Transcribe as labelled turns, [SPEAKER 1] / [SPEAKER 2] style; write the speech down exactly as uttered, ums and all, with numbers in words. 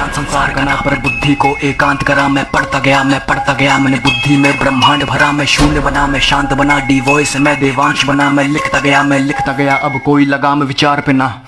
[SPEAKER 1] ज्ञान संसार का ना, पर बुद्धि को एकांत करा। मैं पढ़ता गया मैं पढ़ता गया, मैंने बुद्धि में ब्रह्मांड भरा। मैं शून्य बना मैं शांत बना, डी वॉइस मैं देवांश बना। मैं लिखता गया मैं लिखता गया, अब कोई लगाम विचार पे ना।